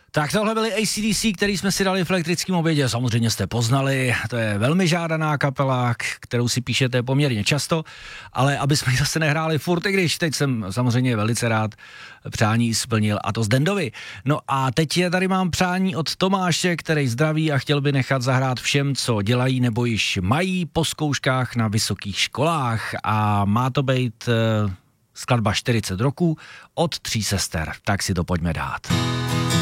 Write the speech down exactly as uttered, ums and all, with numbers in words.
Tak tohle byly A C D C, který jsme si dali v elektrickém obědě, samozřejmě jste poznali, to je velmi žádaná kapela, kterou si píšete poměrně často, ale aby jsme ji zase nehráli furt, i když teď jsem samozřejmě velice rád přání splnil, a to z Dendovi. No a teď je tady mám přání od Tomáše, který zdraví a chtěl by nechat zahrát všem, co dělají nebo již mají po zkouškách na vysokých školách, a má to být uh, skladba čtyřicet roků od Tří sester, tak si to pojďme dát.